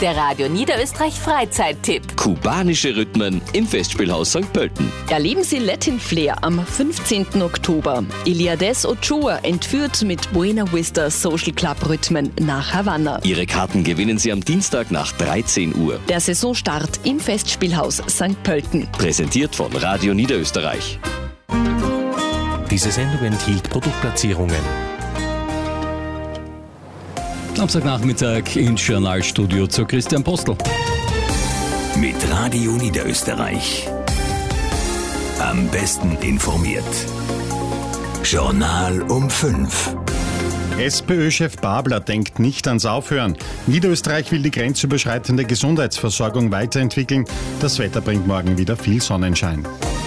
Der Radio Niederösterreich Freizeittipp. Kubanische Rhythmen im Festspielhaus St. Pölten. Erleben Sie Latin Flair am 15. Oktober. Eliades Ochoa entführt mit Buena Vista Social Club Rhythmen nach Havanna. Ihre Karten gewinnen Sie am Dienstag nach 13 Uhr. Der Saisonstart im Festspielhaus St. Pölten. Präsentiert von Radio Niederösterreich. Diese Sendung enthielt Produktplatzierungen. Samstagnachmittag ins Journalstudio zu Christian Postel. Mit Radio Niederösterreich. Am besten informiert. Journal um 5. SPÖ-Chef Babler denkt nicht ans Aufhören. Niederösterreich will die grenzüberschreitende Gesundheitsversorgung weiterentwickeln. Das Wetter bringt morgen wieder viel Sonnenschein.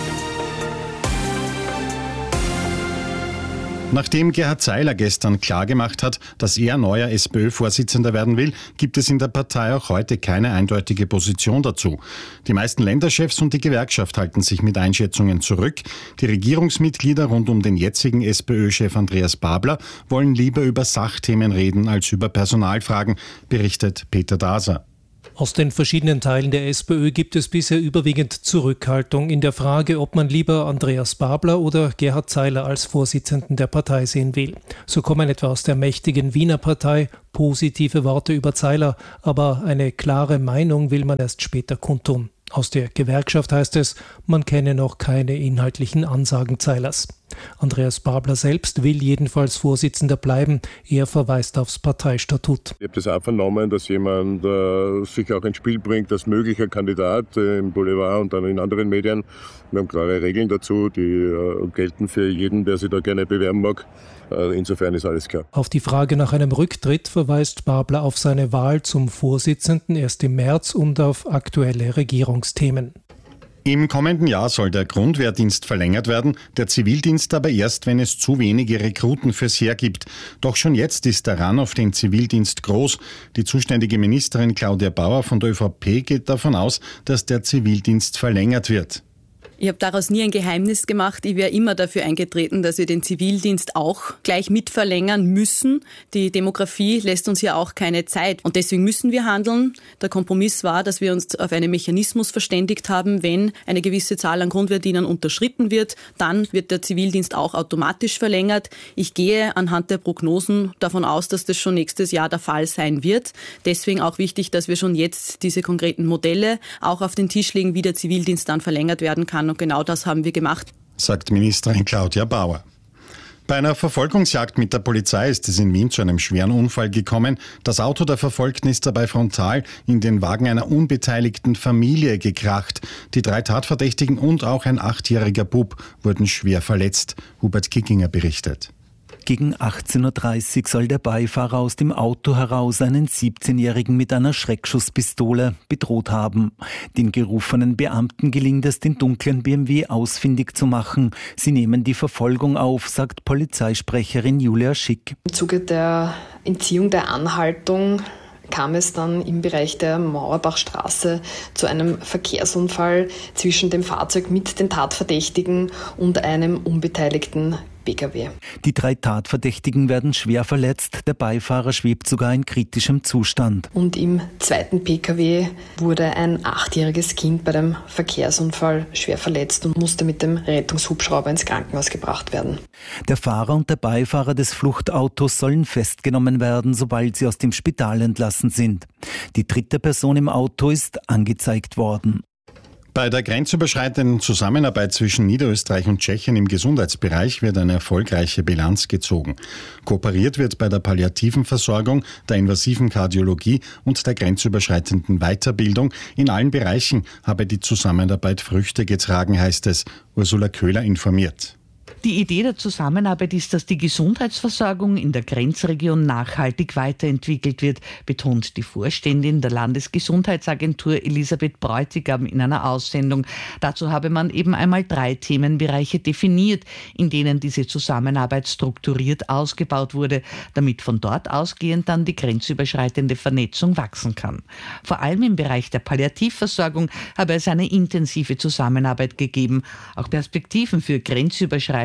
Nachdem Gerhard Zeiler gestern klargemacht hat, dass er neuer SPÖ-Vorsitzender werden will, gibt es in der Partei auch heute keine eindeutige Position dazu. Die meisten Länderchefs und die Gewerkschaft halten sich mit Einschätzungen zurück. Die Regierungsmitglieder rund um den jetzigen SPÖ-Chef Andreas Babler wollen lieber über Sachthemen reden als über Personalfragen, berichtet Peter Daser. Aus den verschiedenen Teilen der SPÖ gibt es bisher überwiegend Zurückhaltung in der Frage, ob man lieber Andreas Babler oder Gerhard Zeiler als Vorsitzenden der Partei sehen will. So kommen etwa aus der mächtigen Wiener Partei positive Worte über Zeiler, aber eine klare Meinung will man erst später kundtun. Aus der Gewerkschaft heißt es, man kenne noch keine inhaltlichen Ansagen Zeilers. Andreas Babler selbst will jedenfalls Vorsitzender bleiben. Er verweist aufs Parteistatut. Ich habe das auch vernommen, dass jemand sich auch ins Spiel bringt als möglicher Kandidat im Boulevard und dann in anderen Medien. Wir haben klare Regeln dazu, die gelten für jeden, der sich da gerne bewerben mag. Insofern ist alles klar. Auf die Frage nach einem Rücktritt verweist Babler auf seine Wahl zum Vorsitzenden erst im März und auf aktuelle Regierungsthemen. Im kommenden Jahr soll der Grundwehrdienst verlängert werden, der Zivildienst aber erst, wenn es zu wenige Rekruten fürs Heer gibt. Doch schon jetzt ist der Run auf den Zivildienst groß. Die zuständige Ministerin Claudia Bauer von der ÖVP geht davon aus, dass der Zivildienst verlängert wird. Ich habe daraus nie ein Geheimnis gemacht. Ich wäre immer dafür eingetreten, dass wir den Zivildienst auch gleich mit verlängern müssen. Die Demografie lässt uns ja auch keine Zeit. Und deswegen müssen wir handeln. Der Kompromiss war, dass wir uns auf einen Mechanismus verständigt haben. Wenn eine gewisse Zahl an Grundwehrdienern unterschritten wird, dann wird der Zivildienst auch automatisch verlängert. Ich gehe anhand der Prognosen davon aus, dass das schon nächstes Jahr der Fall sein wird. Deswegen auch wichtig, dass wir schon jetzt diese konkreten Modelle auch auf den Tisch legen, wie der Zivildienst dann verlängert werden kann. Und genau das haben wir gemacht, sagt Ministerin Claudia Bauer. Bei einer Verfolgungsjagd mit der Polizei ist es in Wien zu einem schweren Unfall gekommen. Das Auto der Verfolgten ist dabei frontal in den Wagen einer unbeteiligten Familie gekracht. Die 3 Tatverdächtigen und auch ein 8-jähriger Bub wurden schwer verletzt. Hubert Kickinger berichtet. Gegen 18.30 Uhr soll der Beifahrer aus dem Auto heraus einen 17-Jährigen mit einer Schreckschusspistole bedroht haben. Den gerufenen Beamten gelingt es, den dunklen BMW ausfindig zu machen. Sie nehmen die Verfolgung auf, sagt Polizeisprecherin Julia Schick. Im Zuge der Entziehung der Anhaltung kam es dann im Bereich der Mauerbachstraße zu einem Verkehrsunfall zwischen dem Fahrzeug mit den Tatverdächtigen und einem unbeteiligten PKW. Die 3 Tatverdächtigen werden schwer verletzt. Der Beifahrer schwebt sogar in kritischem Zustand. Und im 2. PKW wurde ein 8-jähriges Kind bei dem Verkehrsunfall schwer verletzt und musste mit dem Rettungshubschrauber ins Krankenhaus gebracht werden. Der Fahrer und der Beifahrer des Fluchtautos sollen festgenommen werden, sobald sie aus dem Spital entlassen sind. Die 3. Person im Auto ist angezeigt worden. Bei der grenzüberschreitenden Zusammenarbeit zwischen Niederösterreich und Tschechien im Gesundheitsbereich wird eine erfolgreiche Bilanz gezogen. Kooperiert wird bei der palliativen Versorgung, der invasiven Kardiologie und der grenzüberschreitenden Weiterbildung. In allen Bereichen habe die Zusammenarbeit Früchte getragen, heißt es. Ursula Köhler informiert. Die Idee der Zusammenarbeit ist, dass die Gesundheitsversorgung in der Grenzregion nachhaltig weiterentwickelt wird, betont die Vorständin der Landesgesundheitsagentur Elisabeth Bräutigam in einer Aussendung. Dazu habe man eben einmal 3 Themenbereiche definiert, in denen diese Zusammenarbeit strukturiert ausgebaut wurde, damit von dort ausgehend dann die grenzüberschreitende Vernetzung wachsen kann. Vor allem im Bereich der Palliativversorgung habe es eine intensive Zusammenarbeit gegeben. Auch Perspektiven für grenzüberschreitende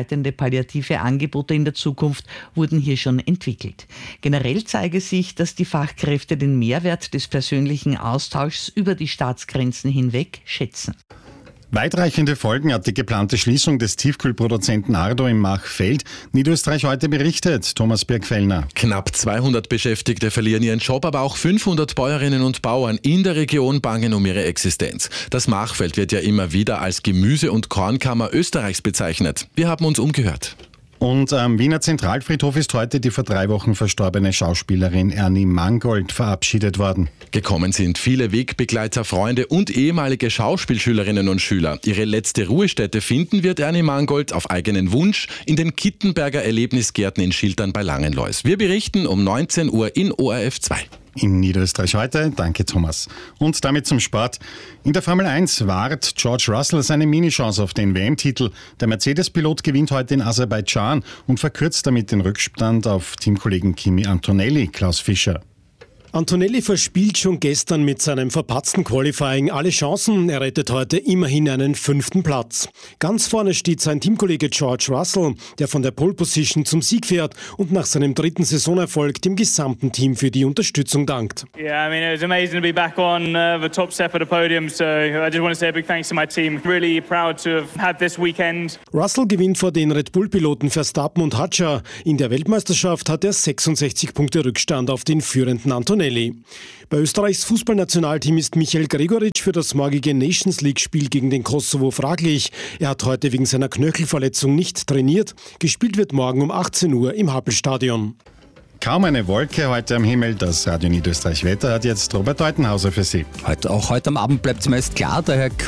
grenzüberschreitende palliative Angebote in der Zukunft wurden hier schon entwickelt. Generell zeige sich, dass die Fachkräfte den Mehrwert des persönlichen Austauschs über die Staatsgrenzen hinweg schätzen. Weitreichende Folgen hat die geplante Schließung des Tiefkühlproduzenten Ardo im Machfeld Niederösterreich heute berichtet. Thomas Birkfellner. Knapp 200 Beschäftigte verlieren ihren Job, aber auch 500 Bäuerinnen und Bauern in der Region bangen um ihre Existenz. Das Machfeld wird ja immer wieder als Gemüse- und Kornkammer Österreichs bezeichnet. Wir haben uns umgehört. Und am Wiener Zentralfriedhof ist heute die vor 3 Wochen verstorbene Schauspielerin Ernie Mangold verabschiedet worden. Gekommen sind viele Wegbegleiter, Freunde und ehemalige Schauspielschülerinnen und Schüler. Ihre letzte Ruhestätte finden wird Ernie Mangold auf eigenen Wunsch in den Kittenberger Erlebnisgärten in Schiltern bei Langenlois. Wir berichten um 19 Uhr in ORF 2. In Niederösterreich heute. Danke, Thomas. Und damit zum Sport. In der Formel 1 wahrt George Russell seine Mini-Chance auf den WM-Titel. Der Mercedes-Pilot gewinnt heute in Aserbaidschan und verkürzt damit den Rückstand auf Teamkollegen Kimi Antonelli. Klaus Fischer. Antonelli verspielt schon gestern mit seinem verpatzten Qualifying alle Chancen. Er rettet heute immerhin einen 5. Platz. Ganz vorne steht sein Teamkollege George Russell, der von der Pole Position zum Sieg fährt und nach seinem 3. Saisonerfolg dem gesamten Team für die Unterstützung dankt. Yeah, I mean, it was amazing to be back on the top step of the podium, so I just want to say a big thanks to my team. Really proud to have had this weekend. Russell gewinnt vor den Red Bull-Piloten Verstappen und Hadjar. In der Weltmeisterschaft hat er 66 Punkte Rückstand auf den führenden Antonelli. Bei Österreichs Fußballnationalteam ist Michael Gregoritsch für das morgige Nations League-Spiel gegen den Kosovo fraglich. Er hat heute wegen seiner Knöchelverletzung nicht trainiert. Gespielt wird morgen um 18 Uhr im Happelstadion. Kaum eine Wolke heute am Himmel. Das Radio Niederösterreich Wetter hat jetzt Robert Deutenhauser für Sie. Auch heute am Abend bleibt es meist klar, daher